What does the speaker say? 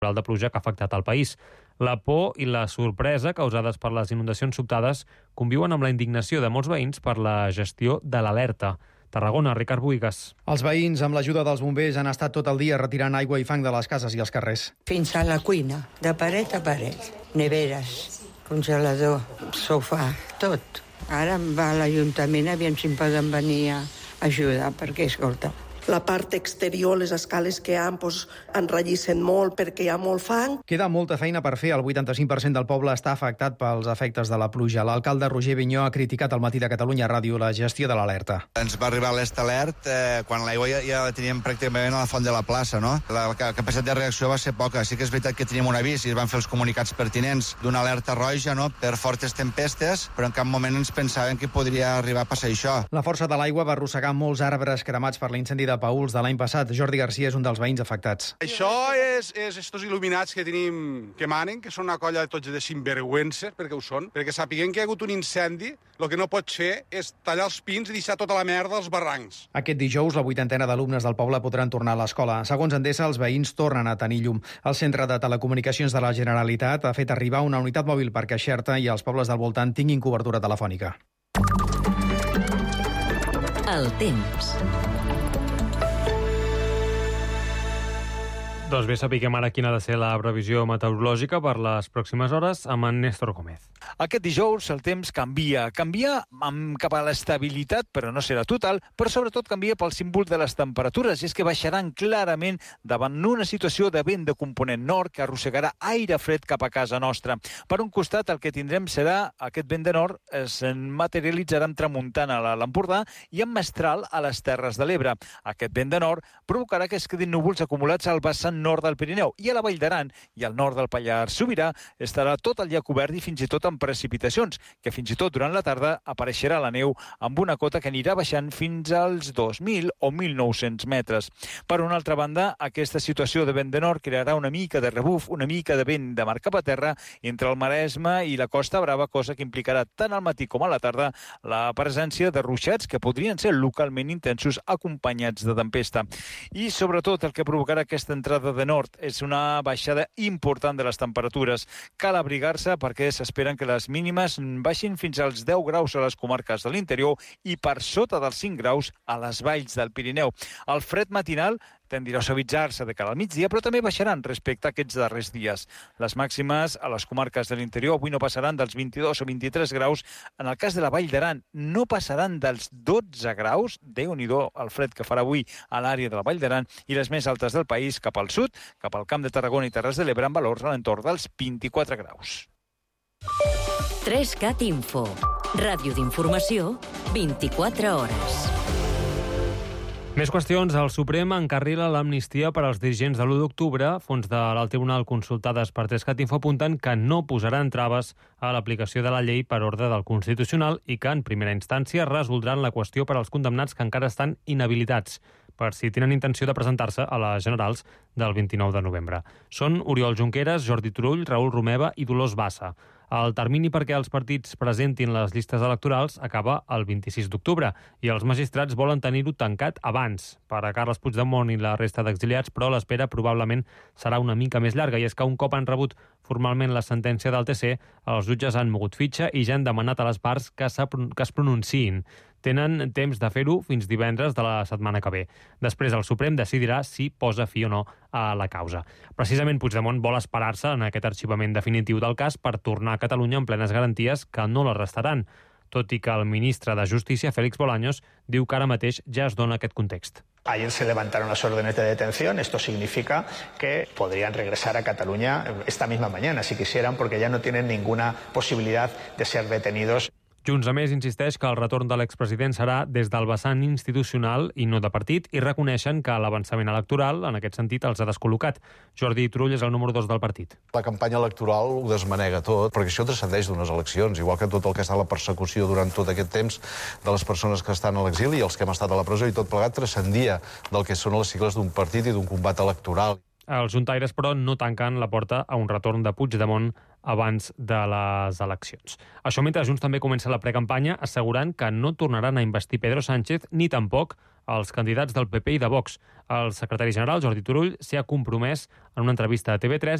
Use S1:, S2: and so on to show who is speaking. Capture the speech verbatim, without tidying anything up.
S1: de pluja que ha afectat el país. La por i la sorpresa causades per les inundacions sobtades conviuen amb la indignació de molts veïns per la gestió de l'alerta. Tarragona, Ricard Buigas.
S2: Els veïns, amb l'ajuda dels bombers, han estat tot el dia retirant aigua i fang de les cases i els carrers.
S3: Fins a la cuina, de paret a paret. Neveres, congelador, sofà, tot. Ara va a l'Ajuntament, aviam si em poden venir a ajudar, perquè, escolta...
S4: La part exterior, les escales que hi ha, doncs, enrallissen molt perquè hi ha molt fang.
S2: Queda molta feina per fer. El vuitanta-cinc per cent del poble està afectat pels efectes de la pluja. L'alcalde Roger Vinyó ha criticat al Matí de Catalunya Ràdio la gestió de l'alerta.
S5: Ens va arribar l'est alert eh, quan l'aigua ja, ja la teníem pràcticament a la font de la plaça, no? La, la capacitat de reacció va ser poca. Sí que és veritat que teníem un avís i es van fer els comunicats pertinents d'una alerta roja, no?, per fortes tempestes, però en cap moment ens pensàvem que podria arribar a passar això.
S2: La força de l'aigua va arrossegar molts arbres cremats per l'incendi de Paüls de l'any passat. Jordi Garcia és un dels veïns afectats.
S6: Això és, és estos il·luminats que tenim que manen, que són una colla de tots de sinvergüences, perquè ho són, perquè sapiguem que hi ha hagut un incendi, el que no pot fer és tallar els pins i deixar tota la merda als barrancs.
S2: Aquest dijous, la vuitantena d'alumnes del poble podran tornar a l'escola. Segons Endesa, els veïns tornen a tenir llum. El Centre de Telecomunicacions de la Generalitat ha fet arribar una unitat mòbil perquè Xerta i els pobles del voltant tinguin cobertura telefònica.
S7: El temps.
S1: Doncs bé, sapiguem ara quina ha de ser la previsió meteorològica per les pròximes hores amb en Néstor Gómez.
S8: Aquest dijous el temps canvia. Canvia amb cap a l'estabilitat, però no serà total, però sobretot canvia pel símbol de les temperatures, i és que baixaran clarament davant una situació de vent de component nord que arrossegarà aire fred cap a casa nostra. Per un costat, el que tindrem serà aquest vent de nord es materialitzarà amb tramuntana a l'Empordà i amb mestral a les Terres de l'Ebre. Aquest vent de nord provocarà que es quedin núvols acumulats al vessant nord del Pirineu, i a la Vall d'Aran i al nord del Pallars Sobirà estarà tot el dia cobert i fins i tot amb precipitacions, que fins i tot durant la tarda apareixerà la neu amb una cota que anirà baixant fins als dos mil o mil nou-cents metres. Per una altra banda, aquesta situació de vent de nord crearà una mica de rebuf, una mica de vent de mar cap a terra entre el Maresme i la Costa Brava, cosa que implicarà tant al matí com a la tarda la presència de ruixats que podrien ser localment intensos acompanyats de tempesta. I sobretot el que provocarà aquesta entrada de nord és una baixada important de les temperatures. Cal abrigar-se perquè s'esperen que les mínimes baixin fins als deu graus a les comarques de l'interior i per sota dels cinc graus a les valls del Pirineu. El fred matinal tendirà a suavitzar-se de cara al migdia, però també baixaran respecte a aquests darrers dies. Les màximes a les comarques de l'interior avui no passaran dels vint-i-dos o vint-i-tres graus. En el cas de la Vall d'Aran no passaran dels dotze graus. Déu-n'hi-do el fred que farà avui a l'àrea de la Vall d'Aran, i les més altes del país cap al sud, cap al Camp de Tarragona i Terres de l'Ebre, amb valors a l'entorn dels vint-i-quatre graus.
S7: tres cat Info. Ràdio d'informació, vint-i-quatre hores.
S1: Més qüestions. El Suprem encarrila l'amnistia per als dirigents de l'u d'octubre. Fons de l'Alt Tribunal consultades per tres cat Info apunten que no posaran traves a l'aplicació de la llei per ordre del Constitucional i que en primera instància resoldran la qüestió per als condemnats que encara estan inhabilitats, per si tenen intenció de presentar-se a les generals del vint-i-nou de novembre. Són Oriol Junqueras, Jordi Turull, Raül Romeva i Dolors Bassa. El termini perquè els partits presentin les llistes electorals acaba el vint-i-sis d'octubre i els magistrats volen tenir-ho tancat abans per a Carles Puigdemont i la resta d'exiliats, però l'espera probablement serà una mica més llarga, i és que un cop han rebut formalment la sentència del T C, els jutges han mogut fitxa i ja han demanat a les parts que, que es pronunciïn. Tenen temps de fer-ho fins divendres de la setmana que ve. Després el Suprem decidirà si posa fi o no a la causa. Precisament Puigdemont vol esperar-se en aquest arxivament definitiu del cas per tornar a Catalunya amb plenes garanties que no la restaran, tot i que el ministre de Justícia, Félix Bolaños, diu que ara mateix ja es dona aquest context.
S9: Ayer se levantaron las órdenes de detención. Esto significa que podrían regresar a Cataluña esta misma mañana, si quisieran, porque ya no tienen ninguna posibilidad de ser detenidos.
S1: Junts, a més, insisteix que el retorn de l'expresident serà des del vessant institucional i no de partit, i reconeixen que l'avançament electoral, en aquest sentit, els ha descol·locat. Jordi Turull és el número dos del partit.
S10: La campanya electoral ho desmanega tot, perquè això transcendeix d'unes eleccions, igual que tot el que està a la persecució durant tot aquest temps de les persones que estan a l'exili i els que hem estat a la presó, i tot plegat transcendia del que són les sigles d'un partit i d'un combat electoral.
S1: Els juntaires, però, no tanquen la porta a un retorn de Puigdemont abans de les eleccions. Això mentre Junts també comença la precampanya assegurant que no tornaran a investir Pedro Sánchez ni tampoc als candidats del P P i de Vox. El secretari general, Jordi Turull, s'hi ha compromès en una entrevista a T V tres